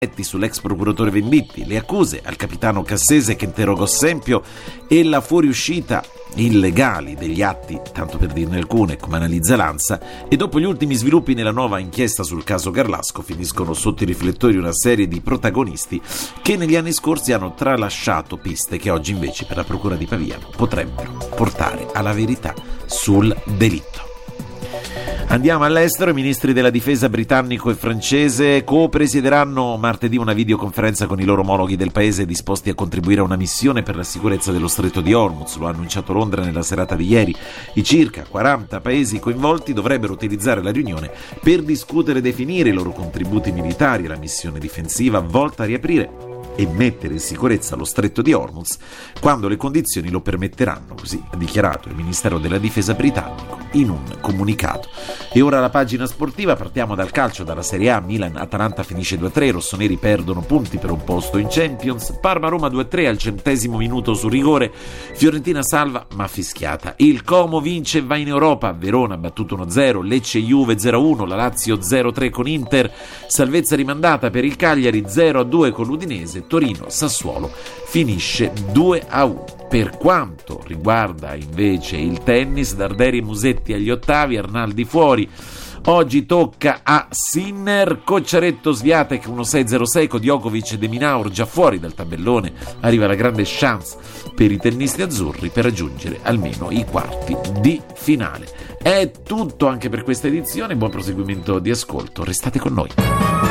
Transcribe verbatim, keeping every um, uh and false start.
sull'ex procuratore Venditti, le accuse al capitano Cassese che interrogò Sempio e la fuoriuscita illegali degli atti, tanto per dirne alcune, come analizza Lanza, e dopo gli ultimi sviluppi nella nuova inchiesta sul caso Garlasco finiscono sotto i riflettori una serie di protagonisti che negli anni scorsi hanno tralasciato piste che oggi invece per la procura di Pavia potrebbero portare alla verità sul delitto. Andiamo all'estero. I ministri della difesa britannico e francese co-presiederanno martedì una videoconferenza con i loro omologhi del paese disposti a contribuire a una missione per la sicurezza dello stretto di Hormuz. Lo ha annunciato Londra nella serata di ieri. I circa quaranta paesi coinvolti dovrebbero utilizzare la riunione per discutere e definire i loro contributi militari alla missione difensiva volta a riaprire e mettere in sicurezza lo stretto di Hormuz quando le condizioni lo permetteranno, così ha dichiarato il Ministero della Difesa britannico in un comunicato. E ora la pagina sportiva, partiamo dal calcio, dalla Serie A. Milan-Atalanta finisce due a tre, i rossoneri perdono punti per un posto in Champions. Parma-Roma due a tre al centesimo minuto su rigore, Fiorentina salva ma fischiata. Il Como vince e va in Europa, Verona battuto uno a zero, Lecce-Juve zero a uno, la Lazio zero a tre con Inter, salvezza rimandata per il Cagliari zero a due con l'Udinese, Torino-Sassuolo finisce due a uno. Per quanto riguarda invece il tennis, Darderi e Musetti agli ottavi, Arnaldi fuori. Oggi tocca a Sinner, Cocciaretto Swiatek uno a sei zero sei, con Djokovic e De Minaur già fuori dal tabellone. Arriva la grande chance per i tennisti azzurri per raggiungere almeno i quarti di finale. È tutto anche per questa edizione, buon proseguimento di ascolto, restate con noi.